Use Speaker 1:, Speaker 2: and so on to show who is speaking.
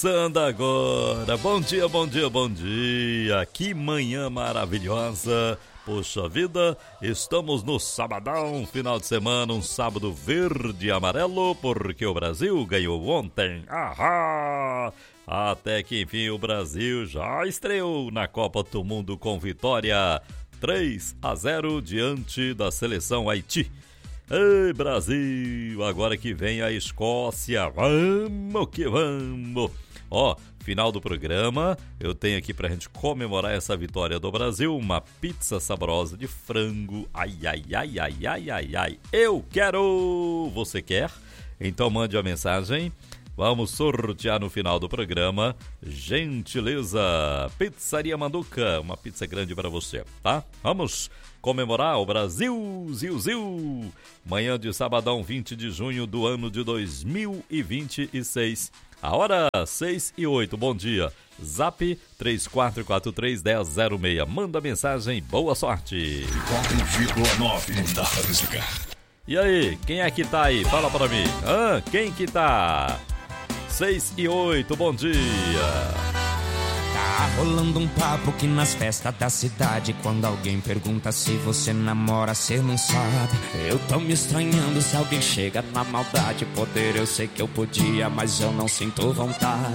Speaker 1: Começando agora, bom dia, bom dia, bom dia, que manhã maravilhosa, poxa vida, estamos no sabadão, final de semana, um sábado verde e amarelo, porque o Brasil ganhou ontem, ahá, até que enfim o Brasil já estreou na Copa do Mundo com vitória 3-0 diante da seleção Haiti. Ei, Brasil, agora que vem a Escócia, vamos que vamos. Ó, final do programa, eu tenho aqui pra gente comemorar essa vitória do Brasil, uma pizza saborosa de frango, ai, ai, ai, ai, ai, ai, ai, eu quero! Você quer? Então mande a mensagem, vamos sortear no final do programa, gentileza, Pizzaria Manduca, uma pizza grande pra você, tá? Vamos comemorar o Brasil, ziu, manhã de sabadão 20 de junho do ano de 2026. A hora 6:08, bom dia. Zap 34431006. Manda mensagem, boa sorte.
Speaker 2: 4,9 da música.
Speaker 1: E aí, quem é que tá aí? Fala pra mim. Quem que tá? 6:08, bom dia.
Speaker 3: Tá rolando um papo que nas festas da cidade, quando alguém pergunta se você namora, cê não sabe. Eu tô me estranhando se alguém chega na maldade. Poder eu sei que eu podia, mas eu não sinto vontade.